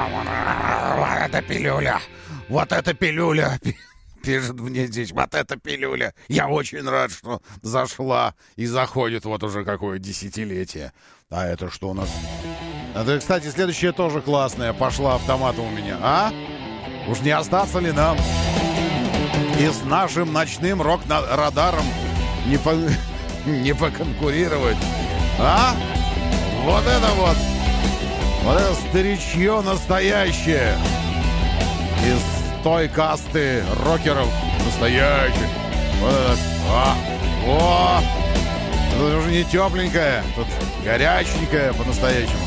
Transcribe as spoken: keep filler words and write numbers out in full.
Вот это пилюля! Вот это пилюля! Пишет мне здесь, вот это пилюля! Я очень рад, что зашла и заходит вот уже какое десятилетие. А это что у нас? Это, кстати, следующая тоже классная. Пошла автоматом у меня. А? Уж не остаться ли нам? И с нашим ночным рок-радаром не, по... не поконкурировать. А? Вот это вот. Вот это старичье настоящее. Из той касты рокеров настоящих. Вот это. А. О! Тут уже не тепленькое, тут горяченькое по-настоящему.